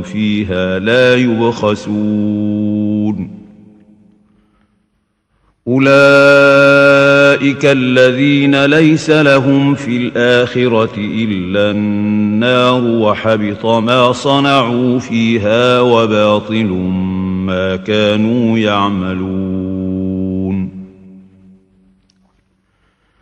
فيها لا يبخسون أولئك الذين ليس لهم في الآخرة إلا النار وحبط ما صنعوا فيها وباطل ما كانوا يعملون